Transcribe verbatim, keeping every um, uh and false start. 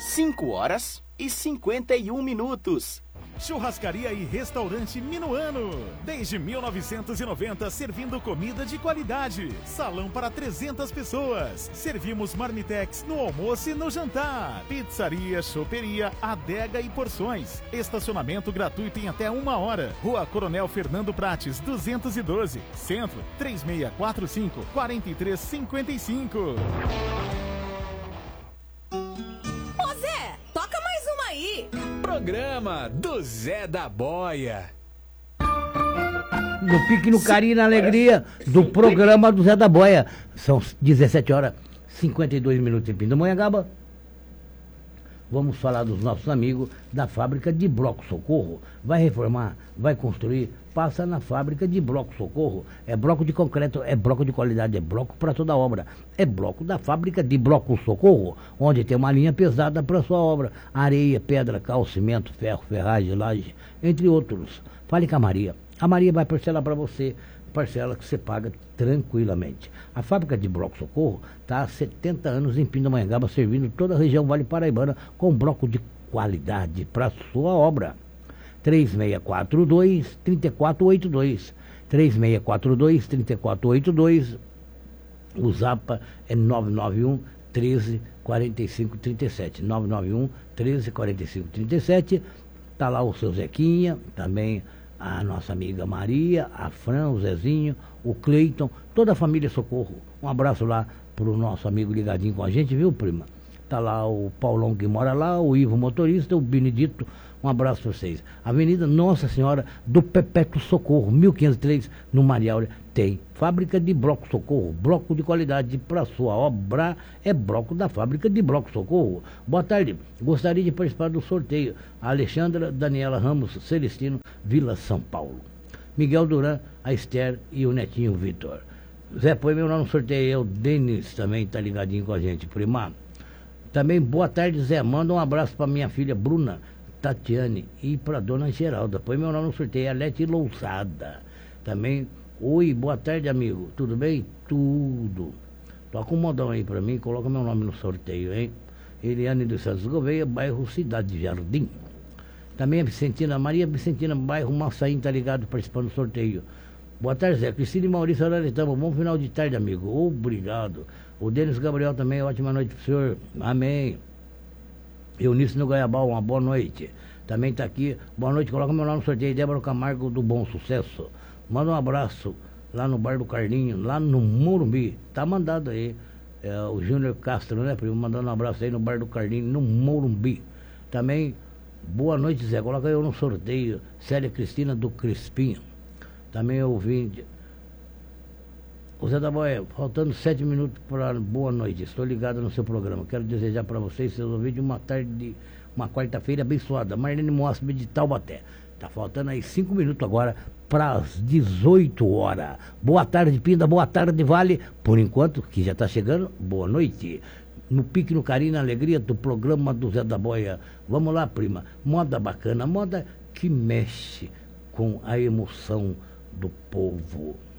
cinco horas e cinquenta e um minutos. Churrascaria e Restaurante Minuano. Desde mil novecentos e noventa, servindo comida de qualidade. Salão para trezentas pessoas. Servimos marmitex no almoço e no jantar. Pizzaria, choperia, adega e porções. Estacionamento gratuito em até uma hora. Rua Coronel Fernando Prates, duzentos e doze. Centro, três seis quatro cinco, quatro três cinco cinco. Ô Zé, toca mais uma aí. Programa do Zé da Boia. No pique, no carinho e na alegria do programa do Zé da Boia. São dezessete horas e cinquenta e dois minutos em Pindamonhangaba. Vamos falar dos nossos amigos da fábrica de Bloco Socorro. Vai reformar, vai construir, passa na fábrica de Bloco Socorro. É bloco de concreto, é bloco de qualidade, é bloco para toda obra. É bloco da fábrica de Bloco Socorro, onde tem uma linha pesada para sua obra. Areia, pedra, cal, cimento, ferro, ferragem, laje, entre outros. Fale com a Maria. A Maria vai parcelar para você, parcela que você paga tranquilamente. A fábrica de Bloco Socorro está há setenta anos em Pindamonhangaba, servindo toda a região Vale Paraibana com bloco de qualidade para sua obra. três seis quatro dois, três quatro oito dois. três seis quatro dois, três quatro oito dois. O Zapa é nove nove um, treze, quarenta e cinco, trinta e sete. nove nove um, treze, quarenta e cinco, trinta e sete. Está lá o seu Zequinha, também a nossa amiga Maria, a Fran, o Zezinho, o Cleiton, toda a família Socorro. Um abraço lá pro nosso amigo ligadinho com a gente, viu, prima? Tá lá o Paulão que mora lá, o Ivo motorista, o Benedito. Um abraço para vocês. Avenida Nossa Senhora do Perpétuo Socorro, mil quinhentos e três, no Mariáurea, tem fábrica de Bloco Socorro, bloco de qualidade para sua obra, é bloco da fábrica de Bloco Socorro. Boa tarde, gostaria de participar do sorteio. A Alexandra Daniela Ramos Celestino, Vila São Paulo. Miguel Duran, a Esther e o netinho Vitor. Zé, põe meu nome no sorteio, o Denis também tá ligadinho com a gente, prima. Também, boa tarde, Zé, manda um abraço para minha filha Bruna Tatiane e para dona Geralda. Põe meu nome no sorteio, Alete Louçada. Também, oi, boa tarde, amigo. Tudo bem? Tudo. Toca um modão aí para mim, coloca meu nome no sorteio, hein? Eliane dos Santos Gouveia, bairro Cidade Jardim. Também a Vicentina, Maria Vicentina, bairro Massaim, tá ligado, participando do sorteio. Boa tarde, Zé. Cristina e Maurício Araretama, bom final de tarde, amigo. Obrigado. O Denis Gabriel também, ótima noite pro senhor. Amém. Eunice no Goiabal, uma boa noite. Também está aqui, boa noite, coloca meu nome no sorteio, Débora Camargo do Bom Sucesso. Manda um abraço lá no Bar do Carlinho, lá no Morumbi. Tá mandado aí, é, o Júnior Castro, né, primo? Mandando um abraço aí no Bar do Carlinho, no Morumbi. Também, boa noite, Zé, coloca eu no sorteio, Célia Cristina do Crispim. Também ouvinte. O Zé da Boia, faltando sete minutos para boa noite. Estou ligado no seu programa. Quero desejar para vocês, seus ouvintes, uma tarde, uma quarta-feira abençoada. Marlene Moasbe de Taubaté. Tá faltando aí cinco minutos agora para as dezoito horas. Boa tarde, Pinda. Boa tarde, Vale. Por enquanto, que já está chegando, boa noite. No pique, no carinho, na alegria do programa do Zé da Boia. Vamos lá, prima. Moda bacana, moda que mexe com a emoção do povo.